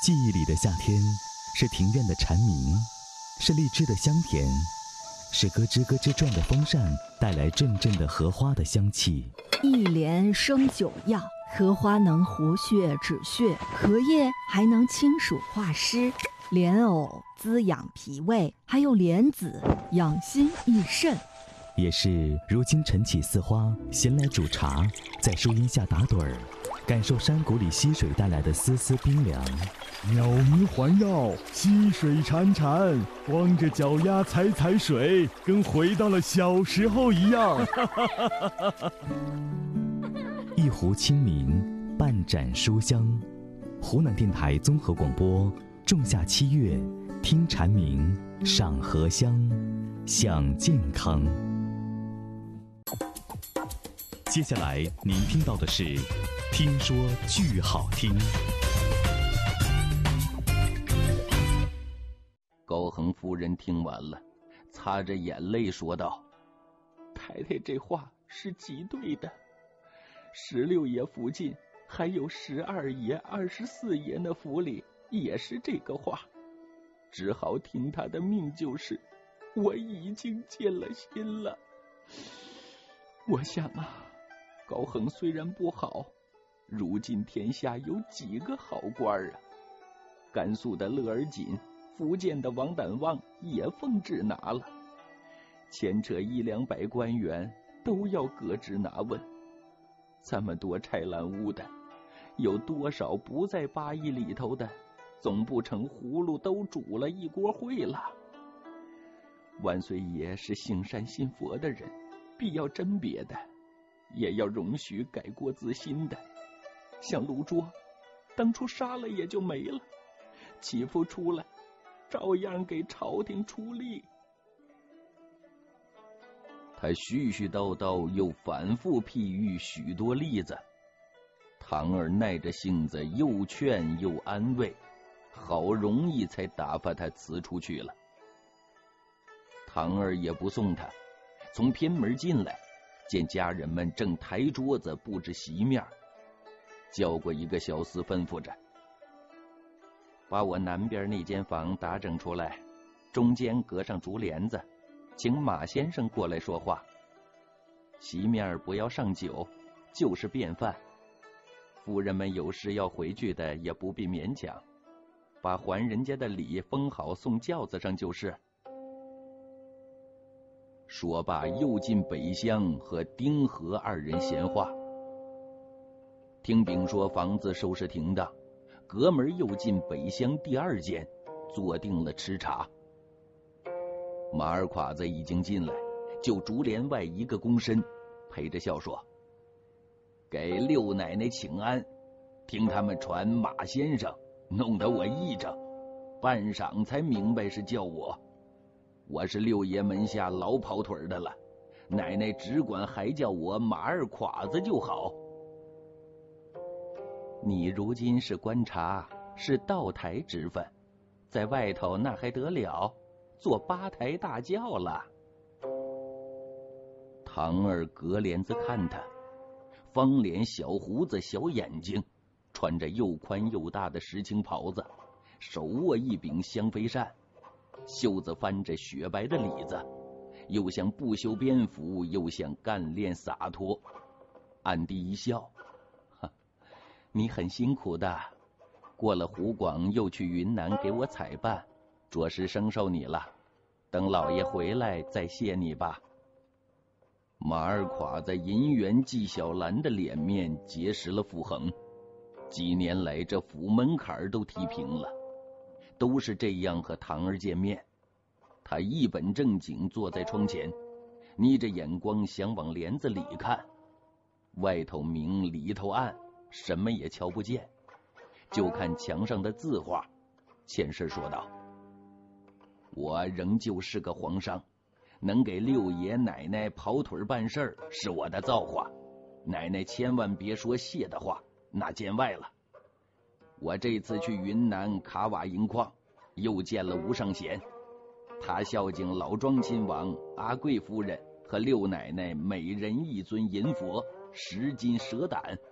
记忆里的夏天，是庭院的蝉鸣，是荔枝的香甜，是咯吱咯吱转的风扇带来阵阵的荷花的香气。 一莲生九药，荷花能活血止血，荷叶还能清暑化湿，莲藕滋养脾胃，还有莲子养心益肾。 也是如今晨起似花，闲来煮茶，在树荫下打盹儿，感受山谷里溪水带来的丝丝冰凉。 鸟鸣环绕，溪水潺潺，光着脚丫踩踩水，跟回到了小时候一样。 一壶清明，半盏书香。湖南电台综合广播，仲夏7月，听蝉鸣，赏荷香，享健康。接下来您听到的是听说剧好听。 高恒夫人听完了，擦着眼泪说道：太太这话是极对的，16爷附近还有12爷、24爷的府里也是这个话，只好听他的命就是，我已经尽了心了。我想啊，高恒虽然不好，如今天下有几个好官啊？甘肃的乐而锦，福建的王胆旺也奉旨拿了，牵扯100-200官员都要革职拿问。这么多豺懒屋的，有多少不在8邑里头的，总不成葫芦都煮了一锅烩了。万岁爷是信山信佛的人，必要甄别的，也要容许改过自新的。像卢卓，当初杀了也就没了，欺负出来照样给朝廷出力。他絮絮叨叨又反复譬喻许多例子，堂儿耐着性子又劝又安慰，好容易才打发他辞出去了。堂儿也不送他，从偏门进来，见家人们正抬桌子布置席面，叫过一个小厮吩咐着：把我南边那间房打整出来，中间隔上竹帘子，请马先生过来说话。席面不要上酒，就是便饭。夫人们有事要回去的，也不必勉强，把还人家的礼封好送轿子上就是。说罢又进北厢和丁和2人闲话。听丙说房子收拾停当，隔门又进北厢第2间，坐定了吃茶。马二侉子已经进来，就竹帘外一个躬身，陪着笑说：给六奶奶请安，听他们传马先生，弄得我一怔，半晌才明白是叫我。我是6爷门下老跑腿的了，奶奶只管还叫我马二侉子就好。你如今是观察，是道台之分，在外头那还得了，做8抬大轿了。堂儿隔帘子看他，方脸小胡子小眼睛，穿着又宽又大的实青袍子，手握一柄香飞扇，袖子翻着雪白的里子，又像不修边幅，又像干练洒脱。暗地一笑：你很辛苦的，过了湖广又去云南给我采办，着实生受你了，等老爷回来再谢你吧。马二侉在银元纪晓岚的脸面结实了腹横，几年来这府门槛都踢平了，都是这样和堂儿见面。他一本正经坐在窗前，眯着眼光想往帘子里看，外头明里头暗，什么也瞧不见，就看墙上的字画。前世说道：我仍旧是个皇商，能给6爷奶奶跑腿办事儿是我的造化，奶奶千万别说谢的话，那见外了。我这次去云南卡瓦银矿，又见了吴尚贤，他孝敬老庄亲王阿贵夫人和6奶奶每人1尊银佛，10斤蛇胆，